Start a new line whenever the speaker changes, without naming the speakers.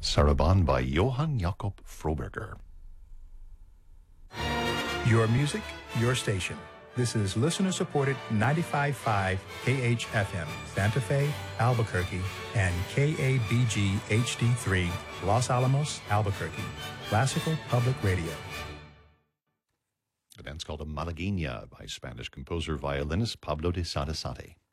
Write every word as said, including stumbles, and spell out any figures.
Sarabande by Johann Jakob Froberger.
Your music, your station. This is listener-supported ninety-five point five K H F M, Santa Fe, Albuquerque, and K A B G H D three, Los Alamos, Albuquerque. Classical Public Radio.
The dance called a Malagueña by Spanish composer violinist Pablo de Sarasate.